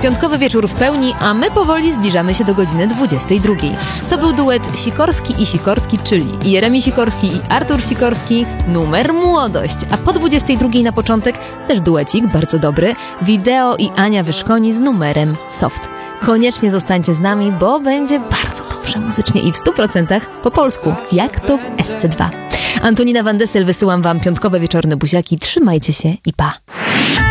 Piątkowy wieczór w pełni, a my powoli zbliżamy się do godziny 22. To był duet Sikorski i Sikorski, czyli Jeremi Sikorski i Artur Sikorski, numer Młodość. A po 22 na początek też duecik, bardzo dobry, Wideo i Ania Wyszkoni z numerem Soft. Koniecznie zostańcie z nami, bo będzie bardzo dobrze muzycznie i w 100% po polsku, jak to w SC2. Antonina Van Dessel, wysyłam wam piątkowe wieczorne buziaki, trzymajcie się i pa!